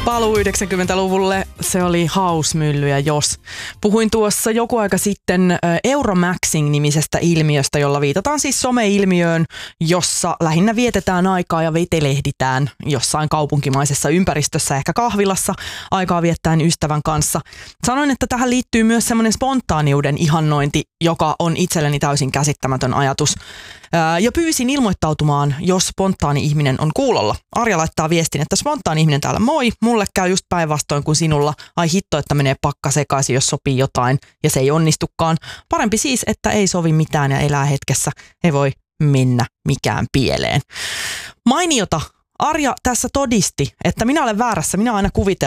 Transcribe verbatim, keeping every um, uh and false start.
Paluu yhdeksänkymmentäluvulle, se oli Hausmylly ja Jos. Puhuin tuossa joku aika sitten Euromaxing-nimisestä ilmiöstä, jolla viitataan siis someilmiöön, jossa lähinnä vietetään aikaa ja vetelehditään jossain kaupunkimaisessa ympäristössä, ehkä kahvilassa, aikaa viettäen ystävän kanssa. Sanoin, että tähän liittyy myös semmoinen spontaaniuden ihannointi, joka on itselleni täysin käsittämätön ajatus. Ja pyysin ilmoittautumaan, jos spontaani ihminen on kuulolla. Arja laittaa viestin, että spontaani ihminen täällä moi, mulle käy just päinvastoin kuin sinulla. Ai hitto, että menee pakka sekaisin, jos sopii jotain ja se ei onnistukaan. Parempi siis, että ei sovi mitään ja elää hetkessä. Ei voi mennä mikään pieleen. Mainiota. Arja tässä todisti, että minä olen väärässä. Minä aina kuvitellut,